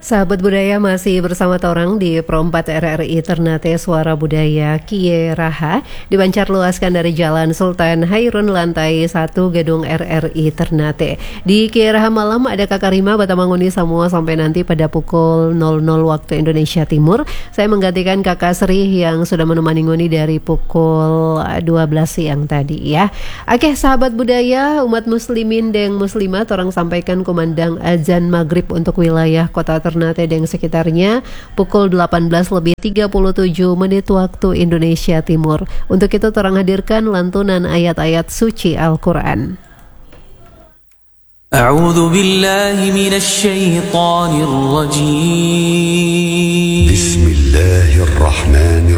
Sahabat budaya masih bersama Torang di Pro 4 RRI Ternate Suara Budaya Kie Raha dibancar luaskan dari Jalan Sultan Hairun lantai 1 Gedung RRI Ternate. Di Kie Raha malam ada Kakak Rima Batamanguni semua sampai nanti pada pukul 00 waktu Indonesia Timur. Saya menggantikan Kakak Sri yang sudah menemani Nguni dari pukul 12 siang tadi ya. Oke sahabat budaya umat muslimin dan muslimat Torang sampaikan kumandang azan maghrib untuk wilayah kota Ternate dan sekitarnya pukul 18:37 waktu Indonesia Timur. Untuk itu Torang hadirkan lantunan ayat-ayat suci Al-Quran. A'udzu billahi minasy syaithanir rajim. Bismillahirrahmanirrahim.